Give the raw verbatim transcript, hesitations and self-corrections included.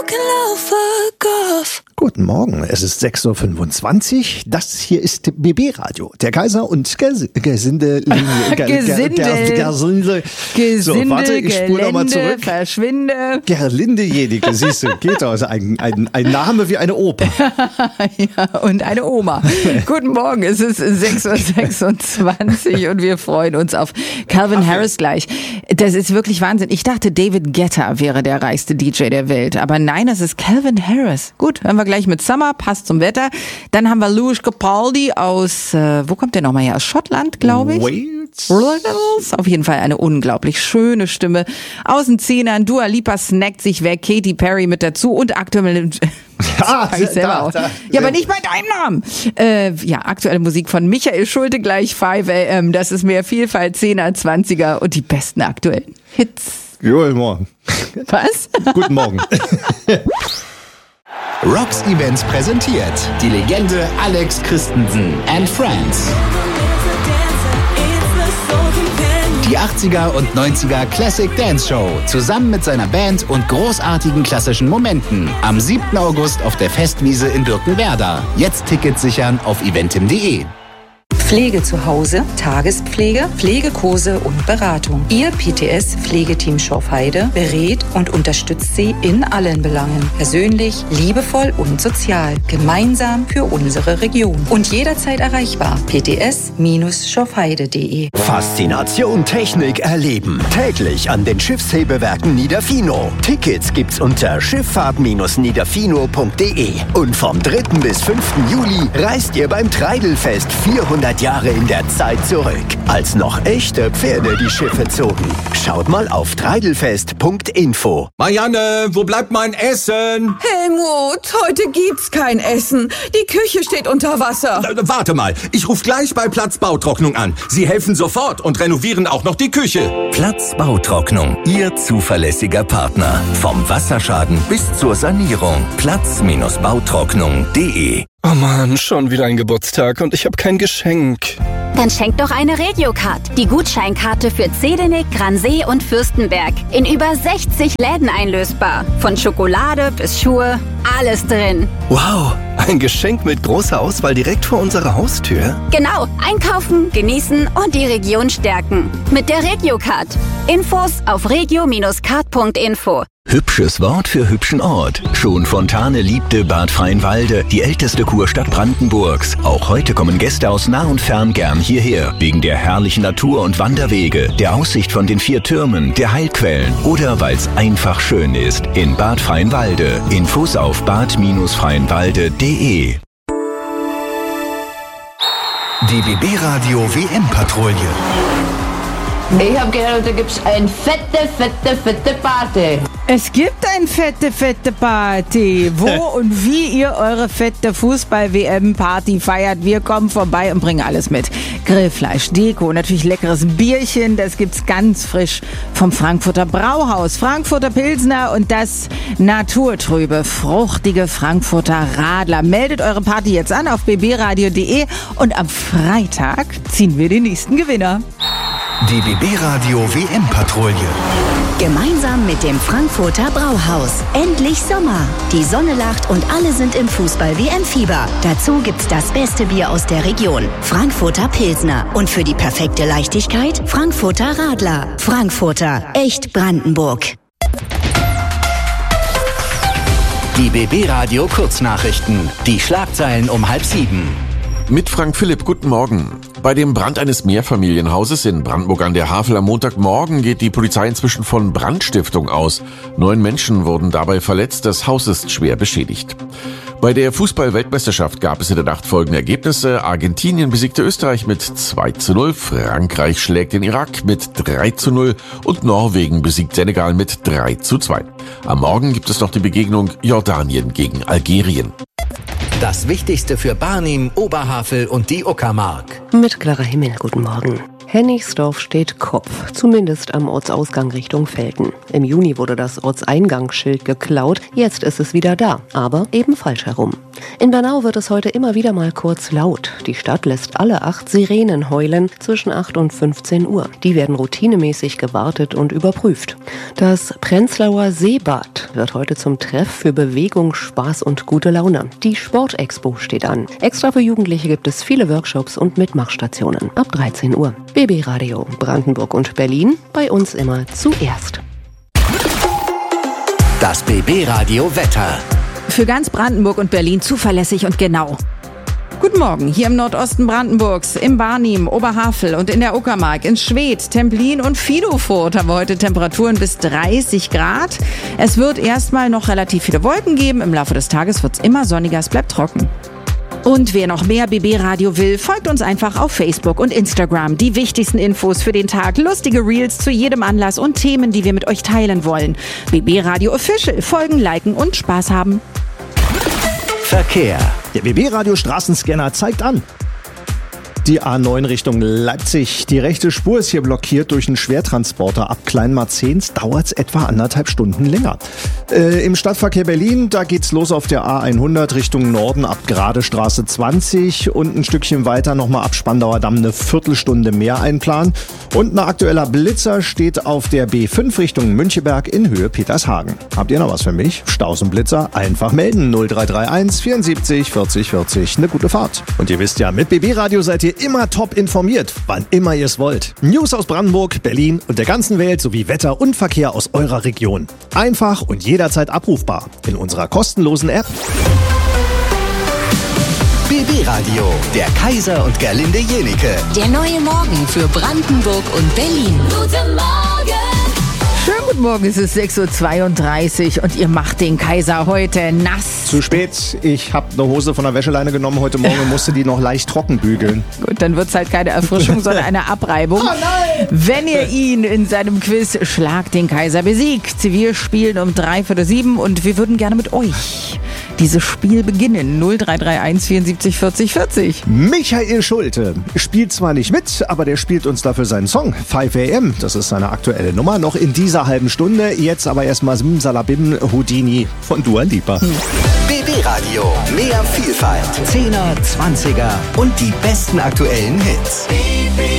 Guten Morgen, es ist sechs Uhr fünfundzwanzig. Das hier ist B B-Radio, der Kaiser und Ges Gesinde... Gesinde. Gesinde. Gesinde, So, warte, ich spule nochmal Gelände, zurück. Verschwinde. Gerlinde Jedicke, siehst du, geht also ein, ein, ein Name wie eine Oper. Ja, und eine Oma. Guten Morgen, es ist sechs Uhr sechsundzwanzig und wir freuen uns auf Calvin Harris gleich. Das ist wirklich Wahnsinn. Ich dachte, David Guetta wäre der reichste D J der Welt, aber nein, das ist Calvin Harris. Gut, hören wir gleich mit Summer, passt zum Wetter. Dann haben wir Lewis Capaldi aus, äh, wo kommt der nochmal her? Aus Schottland, glaube ich. Wales? Wales. Auf jeden Fall eine unglaublich schöne Stimme. Aus den Zehnern, Dua Lipa snackt sich weg, Katy Perry mit dazu und aktuell... Ah, ich selber da, auch. da, ja, aber nicht bei deinem Namen. Äh, ja, aktuelle Musik von Michael Schulte gleich fünf A M. Das ist mehr Vielfalt, zehner, zwanziger und die besten aktuellen Hits. Guten Morgen. Was? Guten Morgen. Rocks Events präsentiert die Legende Alex Christensen and Friends. Die achtziger und neunziger Classic Dance Show zusammen mit seiner Band und großartigen klassischen Momenten am siebten August auf der Festwiese in Birkenwerder. Jetzt Tickets sichern auf eventim punkt de. Pflege zu Hause, Tagespflege, Pflegekurse und Beratung. Ihr P T S-Pflegeteam Schorfheide berät und unterstützt Sie in allen Belangen. Persönlich, liebevoll und sozial. Gemeinsam für unsere Region. Und jederzeit erreichbar. p t s schorfheide punkt de. Faszination Technik erleben. Täglich an den Schiffshebewerken Niederfino. Tickets gibt's unter schifffahrt niederfino punkt de. Und vom dritten bis fünften Juli reist ihr beim Treidelfest vierhundert Jahre in der Zeit zurück, als noch echte Pferde die Schiffe zogen. Schaut mal auf treidelfest punkt info. Marianne, wo bleibt mein Essen? Helmut, heute gibt's kein Essen. Die Küche steht unter Wasser. Äh, warte mal, ich rufe gleich bei Platz Bautrocknung an. Sie helfen sofort und renovieren auch noch die Küche. Platz Bautrocknung, Ihr zuverlässiger Partner. Vom Wasserschaden bis zur Sanierung. Platz Bautrocknung punkt de. Oh Mann, schon wieder ein Geburtstag und ich habe kein Geschenk. Dann schenk doch eine Regiocard. Die Gutscheinkarte für Zedinek, Gransee und Fürstenberg. In über sechzig Läden einlösbar. Von Schokolade bis Schuhe, alles drin. Wow, ein Geschenk mit großer Auswahl direkt vor unserer Haustür. Genau, einkaufen, genießen und die Region stärken. Mit der Regiocard. Infos auf regio card punkt info. Hübsches Wort für hübschen Ort. Schon Fontane liebte Bad Freienwalde, die älteste Kurstadt Brandenburgs. Auch heute kommen Gäste aus nah und fern gern hierher. Wegen der herrlichen Natur und Wanderwege, der Aussicht von den vier Türmen, der Heilquellen oder weil es einfach schön ist. In Bad Freienwalde. Infos auf bad freienwalde punkt de. Die B B-Radio W M-Patrouille. Ich habe gehört, da gibt's eine fette, fette, fette Party. Es gibt eine fette, fette Party. Wo und wie ihr eure fette Fußball-W M-Party feiert, wir kommen vorbei und bringen alles mit. Grillfleisch, Deko, natürlich leckeres Bierchen, das gibt's ganz frisch vom Frankfurter Brauhaus. Frankfurter Pilsner und das naturtrübe, fruchtige Frankfurter Radler. Meldet eure Party jetzt an auf b b radio punkt de und am Freitag ziehen wir den nächsten Gewinner. Die B B-Radio W M-Patrouille. Gemeinsam mit dem Frankfurter Brauhaus. Endlich Sommer. Die Sonne lacht und alle sind im Fußball-W M-Fieber. Dazu gibt's das beste Bier aus der Region. Frankfurter Pilsner. Und für die perfekte Leichtigkeit Frankfurter Radler. Frankfurter. Echt Brandenburg. Die B B-Radio Kurznachrichten. Die Schlagzeilen um halb sieben. Mit Frank Philipp, guten Morgen. Bei dem Brand eines Mehrfamilienhauses in Brandenburg an der Havel am Montagmorgen geht die Polizei inzwischen von Brandstiftung aus. Neun Menschen wurden dabei verletzt, das Haus ist schwer beschädigt. Bei der Fußball-Weltmeisterschaft gab es in der Nacht folgende Ergebnisse. Argentinien besiegte Österreich mit zwei zu null, Frankreich schlägt den Irak mit drei zu null und Norwegen besiegt Senegal mit drei zu zwei. Am Morgen gibt es noch die Begegnung Jordanien gegen Algerien. Das Wichtigste für Barnim, Oberhavel und die Uckermark. Mit klarer Himmel, guten Morgen. Hennigsdorf steht Kopf, zumindest am Ortsausgang Richtung Velten. Im Juni wurde das Ortseingangsschild geklaut, jetzt ist es wieder da, aber eben falsch herum. In Bernau wird es heute immer wieder mal kurz laut. Die Stadt lässt alle acht Sirenen heulen zwischen acht und fünfzehn Uhr. Die werden routinemäßig gewartet und überprüft. Das Prenzlauer Seebad wird heute zum Treff für Bewegung, Spaß und gute Laune. Die Sportexpo steht an. Extra für Jugendliche gibt es viele Workshops und Mitmachstationen. Ab dreizehn Uhr. B B Radio Brandenburg und Berlin, bei uns immer zuerst. Das B B Radio Wetter. Für ganz Brandenburg und Berlin zuverlässig und genau. Guten Morgen, hier im Nordosten Brandenburgs, im Barnim, Oberhavel und in der Uckermark, in Schwedt, Templin und Vidofurt haben wir heute Temperaturen bis dreißig Grad. Es wird erstmal noch relativ viele Wolken geben. Im Laufe des Tages wird es immer sonniger, es bleibt trocken. Und wer noch mehr B B-Radio will, folgt uns einfach auf Facebook und Instagram. Die wichtigsten Infos für den Tag, lustige Reels zu jedem Anlass und Themen, die wir mit euch teilen wollen. B B-Radio Official, folgen, liken und Spaß haben. Verkehr. Der B B-Radio Straßenscanner zeigt an. Die A neun Richtung Leipzig. Die rechte Spur ist hier blockiert durch einen Schwertransporter. Ab Kleinmarzens dauert es etwa anderthalb Stunden länger. Äh, Im Stadtverkehr Berlin, da geht's los auf der A hundert Richtung Norden ab Gradestraße zwanzig und ein Stückchen weiter nochmal ab Spandauer Damm eine Viertelstunde mehr einplanen. Und ein aktueller Blitzer steht auf der B fünf Richtung Müncheberg in Höhe Petershagen. Habt ihr noch was für mich? Staus und Blitzer? Einfach melden. null drei drei eins vierundsiebzig vierzig vierzig. Eine gute Fahrt. Und ihr wisst ja, mit B B-Radio seid ihr immer top informiert, wann immer ihr es wollt. News aus Brandenburg, Berlin und der ganzen Welt sowie Wetter und Verkehr aus eurer Region. Einfach und jederzeit abrufbar in unserer kostenlosen App. B B-Radio, der Kaiser und Gerlinde Jenike. Der neue Morgen für Brandenburg und Berlin. Guten Morgen! Schönen guten Morgen, es ist sechs Uhr zweiunddreißig und ihr macht den Kaiser heute nass. Zu spät, ich habe eine Hose von der Wäscheleine genommen heute Morgen und musste die noch leicht trocken bügeln. Gut, dann wird es halt keine Erfrischung, sondern eine Abreibung. Oh nein! Wenn ihr ihn in seinem Quiz Schlag den Kaiser besiegt. Wir spielen um drei Viertel sieben und wir würden gerne mit euch dieses Spiel beginnen. null drei drei eins vierundsiebzig vierzig vierzig. Michael Schulte spielt zwar nicht mit, aber der spielt uns dafür seinen Song fünf A M. Das ist seine aktuelle Nummer, noch in dieser halben Stunde. Jetzt aber erstmal Simsalabim Houdini von Dua Lipa. Hm. B B-Radio, mehr Vielfalt, Zehner, Zwanziger und die besten aktuellen Hits. B B